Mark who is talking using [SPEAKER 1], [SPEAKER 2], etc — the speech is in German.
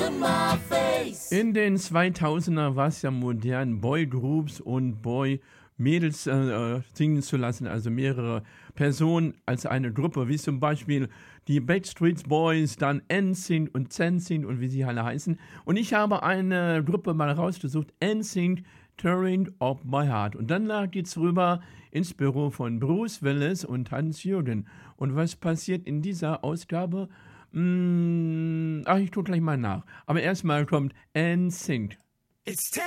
[SPEAKER 1] In den 2000er war es ja modern, Boygroups und Boy-Mädels singen zu lassen, also mehrere Personen als eine Gruppe, wie zum Beispiel die Backstreet Boys, dann NSYNC und ZenSync und wie sie alle heißen. Und ich habe eine Gruppe mal rausgesucht, NSYNC, Tearing of My Heart. Und danach geht's rüber ins Büro von Bruce Willis und Hans-Jürgen. Und was passiert in dieser Ausgabe? Ich tue gleich mal nach. Aber erstmal kommt NSYNC.
[SPEAKER 2] It's